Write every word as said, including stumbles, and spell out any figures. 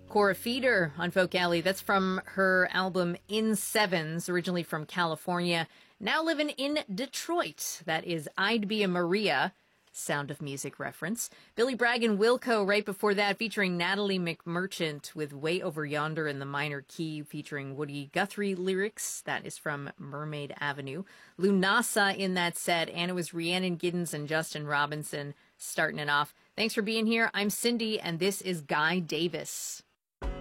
Cora Feeder on Folk Alley. That's from her album In Sevens, originally from California, now living in Detroit. That is I'd Be a Maria, Sound of Music reference. Billy Bragg and Wilco right before that, featuring Natalie McMurchant with Way Over Yonder in the minor key, featuring Woody Guthrie lyrics. That is from Mermaid Avenue. Lunasa in that set, and it was Rhiannon Giddens and Justin Robinson starting it off. Thanks for being here. I'm Cindy, and this is Guy Davis.